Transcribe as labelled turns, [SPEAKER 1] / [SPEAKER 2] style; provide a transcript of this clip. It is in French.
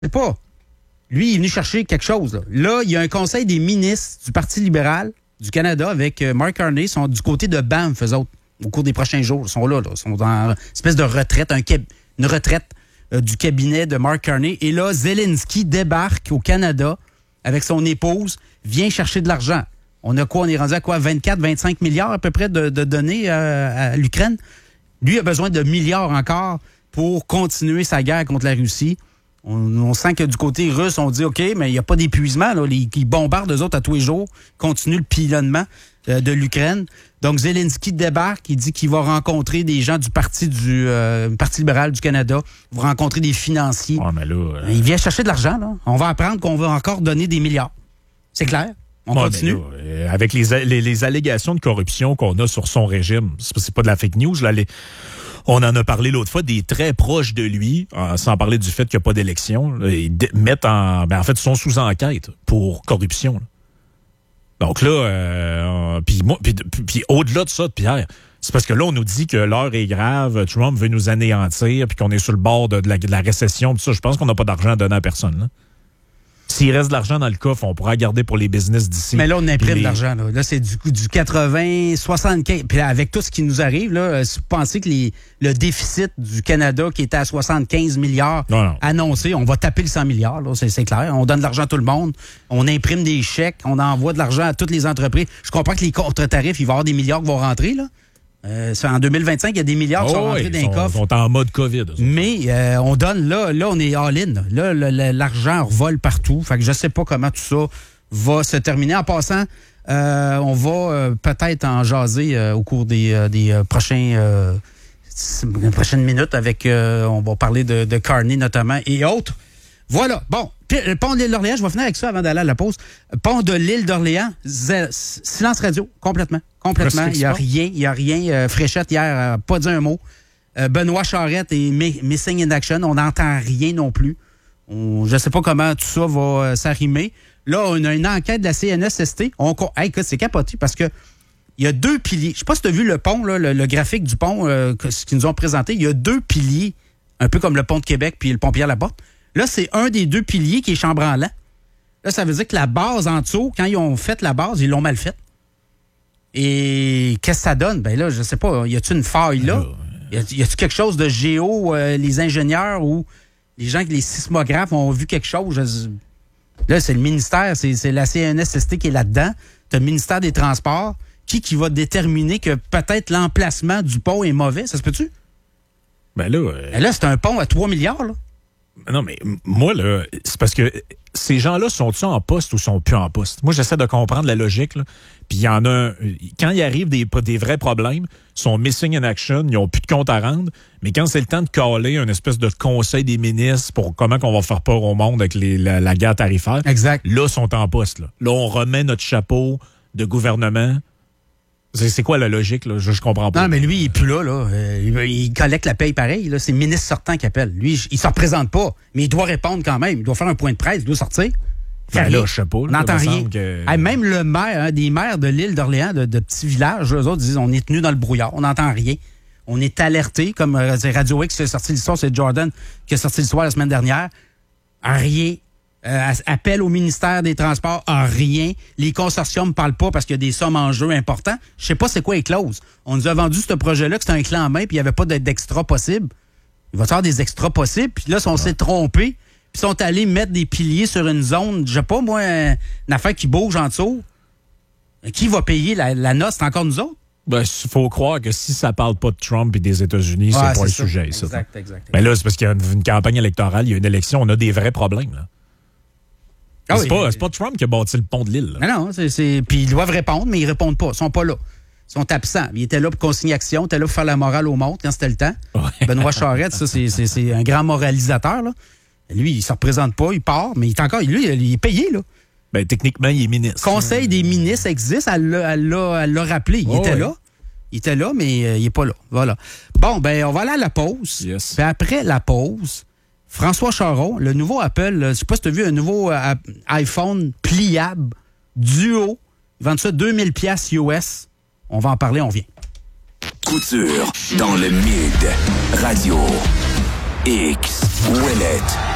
[SPEAKER 1] Je sais pas. Lui, il est venu chercher quelque chose. Là, il y a un conseil des ministres du Parti libéral du Canada avec Mark Carney. Ils sont du côté de Banff, eux autres, au cours des prochains jours. Ils sont là. Ils sont dans une espèce de retraite, une retraite du cabinet de Mark Carney. Et là, Zelensky débarque au Canada avec son épouse, vient chercher de l'argent. On a quoi? On est rendu à quoi? 24-25 milliards à peu près de données à l'Ukraine. Lui a besoin de milliards encore pour continuer sa guerre contre la Russie. On sent que du côté russe, on dit OK, mais il n'y a pas d'épuisement. Ils bombardent eux autres à tous les jours, continuent le pilonnement de l'Ukraine. Donc, Zelensky débarque, il dit qu'il va rencontrer des gens du Parti libéral du Canada, il va rencontrer des financiers.
[SPEAKER 2] Ouais, mais là,
[SPEAKER 1] il vient chercher de l'argent. Là. On va apprendre qu'on va encore donner des milliards. C'est clair. On continue.
[SPEAKER 2] Là, avec les allégations de corruption qu'on a sur son régime, c'est pas de la fake news, là, on en a parlé l'autre fois, des très proches de lui, sans parler du fait qu'il n'y a pas d'élection, là, ils mettent en fait, sont sous enquête pour corruption. Là. Donc là, puis au-delà de ça, Pierre, c'est parce que là, on nous dit que l'heure est grave, Trump veut nous anéantir, puis qu'on est sur le bord de la récession, tout ça. Je pense qu'on n'a pas d'argent à donner à personne. Là. S'il reste de l'argent dans le coffre, on pourra garder pour les business d'ici.
[SPEAKER 1] Mais là, on imprime de l'argent. Là, c'est du 80, 75. Puis avec tout ce qui nous arrive, là, si vous pensez que le déficit du Canada qui était à 75 milliards annoncé, on va taper le 100 milliards. Là, c'est clair. On donne de l'argent à tout le monde. On imprime des chèques. On envoie de l'argent à toutes les entreprises. Je comprends que les contre-tarifs, il va y avoir des milliards qui vont rentrer. Là. En 2025, il y a des milliards qui sont rentrés dans les coffres.
[SPEAKER 2] Ils sont en mode COVID.
[SPEAKER 1] Mais on donne, là, on est all-in. Là, l'argent revole partout. Fait que je sais pas comment tout ça va se terminer. En passant, on va peut-être en jaser au cours des prochaines minutes avec, on va parler de Carney notamment et autres. Voilà. Bon, le pont de l'île d'Orléans, je vais finir avec ça avant d'aller à la pause. Pont de l'île d'Orléans, silence radio, complètement. Il n'y a rien. Fréchette, hier, pas dit un mot. Benoît Charette et Missing in Action, on n'entend rien non plus. Je ne sais pas comment tout ça va s'arrimer. Là, on a une enquête de la CNSST. Écoute, c'est capoté parce que il y a 2 piliers. Je ne sais pas si tu as vu le pont, là, le graphique du pont qu'ils nous ont présenté. Il y a 2 piliers, un peu comme le pont de Québec puis le pont Pierre-Laporte. Là, c'est un des 2 piliers qui est chambranlant. Là, ça veut dire que la base en dessous, quand ils ont fait la base, ils l'ont mal faite. Et qu'est-ce que ça donne? Ben là, je sais pas, y a-t-il une faille là? Y a-t-il quelque chose de géo, les ingénieurs ou les gens, les sismographes ont vu quelque chose? Là, c'est le ministère, c'est la CNSST qui est là-dedans. T'as le ministère des Transports qui va déterminer que peut-être l'emplacement du pont est mauvais. Ça se peut-tu?
[SPEAKER 2] Ben là...
[SPEAKER 1] Là, c'est un pont à 3 milliards, là.
[SPEAKER 2] Non, mais moi, là, c'est parce que ces gens-là, sont-ils en poste ou sont plus en poste? Moi, j'essaie de comprendre la logique, là. Puis il y en a... Quand il arrive des vrais problèmes, ils sont missing in action, ils n'ont plus de compte à rendre. Mais quand c'est le temps de caler une espèce de conseil des ministres pour comment qu'on va faire peur au monde avec la guerre tarifaire,
[SPEAKER 1] exact.
[SPEAKER 2] Là, ils sont en poste. Là, on remet notre chapeau de gouvernement. C'est quoi la logique, là? Je comprends pas.
[SPEAKER 1] Non, mais lui, il est plus là. Il collecte la paye pareil. Là. C'est le ministre sortant qui appelle. Lui, il se représente pas, mais il doit répondre quand même. Il doit faire un point de presse, il doit sortir.
[SPEAKER 2] Ben là, je sais pas. On
[SPEAKER 1] n'entend rien. Même le maire, des maires de l'île d'Orléans, de petits villages, eux autres disent on est tenus dans le brouillard, on n'entend rien. On est alerté, comme Radio X qui a sorti l'histoire, c'est Jordan qui a sorti l'histoire la semaine dernière. Rien. Appel au ministère des Transports, rien. Les consortiums ne parlent pas parce qu'il y a des sommes en jeu importants. Je sais pas c'est quoi les clauses. On nous a vendu ce projet-là que c'était un clé en main puis il n'y avait pas d'extra possible. Il va y avoir des extras possibles. Puis là, si on s'est trompé, puis sont allés mettre des piliers sur une zone, je sais pas moi, une affaire qui bouge en dessous, qui va payer la noce? C'est encore nous autres?
[SPEAKER 2] Ben, il faut croire que si ça parle pas de Trump et des États-Unis, c'est pas le sujet.
[SPEAKER 1] Exact.
[SPEAKER 2] Mais là, c'est parce qu'il y a une campagne électorale, il y a une élection, on a des vrais problèmes, là. C'est pas Trump qui a bâti le pont de l'île.
[SPEAKER 1] Non, puis ils doivent répondre, mais ils répondent pas. Ils sont pas là. Ils sont absents. Ils étaient là pour consigner action, ils étaient là pour faire la morale au monde quand c'était le temps. Ouais. Benoît Charette, ça, c'est un grand moralisateur, là. Lui, il se représente pas, il part, mais il est payé, là.
[SPEAKER 2] Ben, techniquement, il est ministre.
[SPEAKER 1] Conseil des ministres existe, elle l'a rappelé. Il était là. Il était là, mais il est pas là. Voilà. Bon, ben, on va aller à la pause.
[SPEAKER 2] Yes.
[SPEAKER 1] Puis après la pause, François Charon, le nouveau Apple, je sais pas si tu as vu un nouveau iPhone pliable, duo. Ils vendent ça 2000 $ US. On va en parler, on vient.
[SPEAKER 3] Couture dans le Mid Radio X Ouellet.